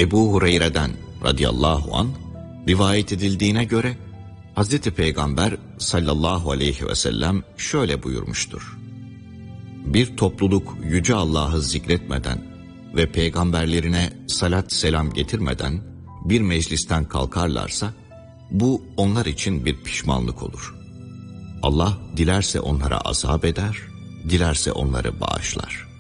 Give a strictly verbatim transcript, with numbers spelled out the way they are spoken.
Ebu Hureyre'den radıyallahu an rivayet edildiğine göre Hazreti Peygamber sallallahu aleyhi ve sellem şöyle buyurmuştur: Bir topluluk Yüce Allah'ı zikretmeden ve peygamberlerine salat selam getirmeden bir meclisten kalkarlarsa, bu onlar için bir pişmanlık olur. Allah dilerse onlara azap eder, dilerse onları bağışlar.